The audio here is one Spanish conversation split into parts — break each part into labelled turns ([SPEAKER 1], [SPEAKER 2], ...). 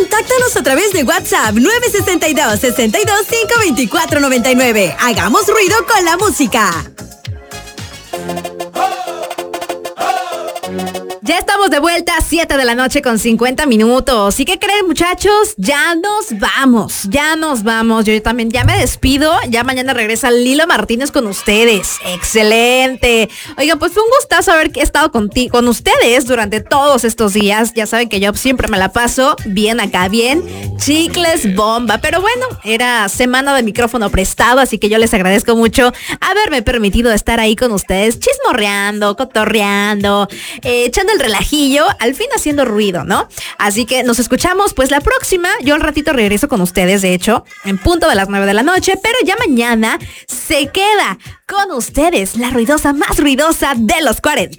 [SPEAKER 1] Contáctanos a través de WhatsApp 962-62-524-99. Hagamos ruido con la música.
[SPEAKER 2] Ya estamos de vuelta, 7 de la noche con 50 minutos. ¿Y qué creen, muchachos? Ya nos vamos. Yo también ya me despido. Ya mañana regresa Lilo Martínez con ustedes. ¡Excelente! Oigan, pues fue un gustazo haber estado con ustedes durante todos estos días. Ya saben que yo siempre me la paso bien acá, bien chicles bomba. Pero bueno, era semana de micrófono prestado, así que yo les agradezco mucho haberme permitido estar ahí con ustedes, chismorreando, cotorreando, echando el relajillo, al fin haciendo ruido, ¿no? Así que nos escuchamos pues la próxima. Yo al ratito regreso con ustedes, de hecho, en punto de las 9 de la noche, pero ya mañana se queda con ustedes la ruidosa más ruidosa de los 40.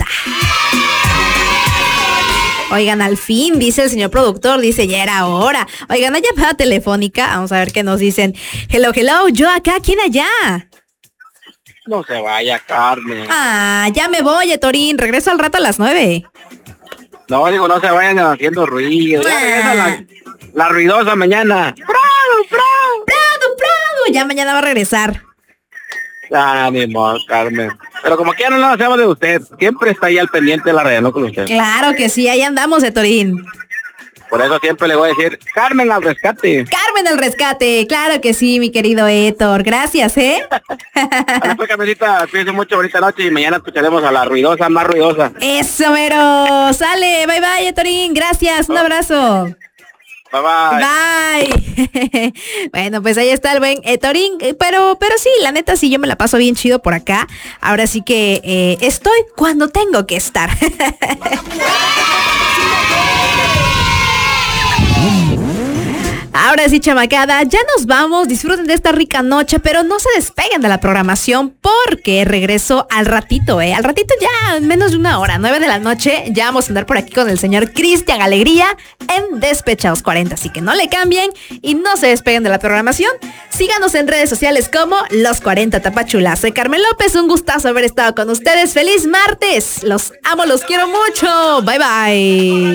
[SPEAKER 2] Oigan, al fin, dice el señor productor, dice, ya era hora. Oigan, hay llamada telefónica, vamos a ver qué nos dicen. Hello, yo acá, ¿quién allá?
[SPEAKER 3] No se vaya, Carmen.
[SPEAKER 2] Ah, ya me voy, Torín, regreso al rato a las 9.
[SPEAKER 3] No, digo, no se vayan haciendo ruido. Ya regresa la ruidosa mañana.
[SPEAKER 2] Prado, ya mañana va a regresar.
[SPEAKER 3] Ánimo, Carmen. Pero como que ya no nos hacemos de usted, siempre está ahí al pendiente de la red, ¿no? Con usted.
[SPEAKER 2] Claro que sí, ahí andamos, Torín.
[SPEAKER 3] Por eso siempre le voy a decir, Carmen al rescate.
[SPEAKER 2] Carmen al rescate, claro que sí, mi querido Héctor. Gracias,
[SPEAKER 3] Vale, pues, Carmencita, cuídense mucho, bonita noche y mañana escucharemos a la ruidosa más ruidosa.
[SPEAKER 2] Eso, mero. Sale, bye bye, Torín. Gracias, un abrazo.
[SPEAKER 3] Bye bye.
[SPEAKER 2] Bye. Bueno, pues ahí está el buen Torín, pero sí, la neta sí, yo me la paso bien chido por acá. Ahora sí que estoy cuando tengo que estar. Ahora sí, chamacada, ya nos vamos, disfruten de esta rica noche, pero no se despeguen de la programación porque regreso al ratito, al ratito ya en menos de una hora, 9 de la noche, ya vamos a andar por aquí con el señor Cristian Alegría en Despechados 40, así que no le cambien y no se despeguen de la programación. Síganos en redes sociales como Los 40 Tapachulas. Soy Carmen López, un gustazo haber estado con ustedes. ¡Feliz martes! Los amo, los quiero mucho. Bye bye.